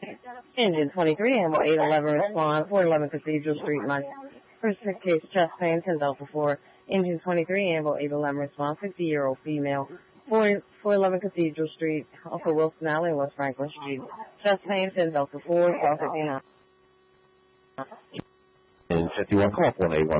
Engine 23, Amble 811, respond, 411 Cathedral Street, Money. First case, chest pain, 10 Delta 4. Engine 23, Amble 811, respond, 50-year-old female, 411 Cathedral Street, off of Wilson Alley, West Franklin Street. Chest pain, 10 Delta 4, 1259. And 51, call 181.